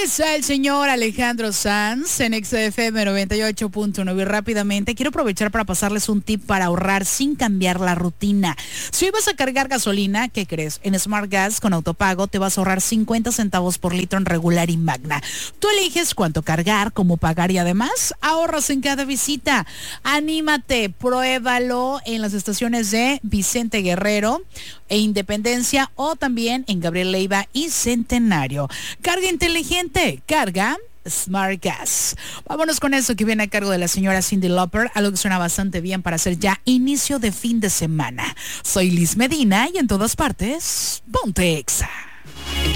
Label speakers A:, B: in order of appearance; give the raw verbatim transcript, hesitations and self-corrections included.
A: Es el señor Alejandro Sanz en X F M noventa y ocho punto nueve. Y rápidamente quiero aprovechar para pasarles un tip para ahorrar sin cambiar la rutina. Si hoy vas a cargar gasolina, ¿qué crees? En Smart Gas con autopago te vas a ahorrar cincuenta centavos por litro en regular y magna. Tú eliges cuánto cargar, cómo pagar y además ahorras en cada visita. Anímate, pruébalo en las estaciones de Vicente Guerrero e Independencia o también en Gabriel Leiva y Centenario. Carga inteligente, carga Smart Gas. Vámonos con eso que viene a cargo de la señora Cyndi Lauper, algo que suena bastante bien para hacer ya inicio de fin de semana. Soy Liz Medina y en todas partes, ponte Exa.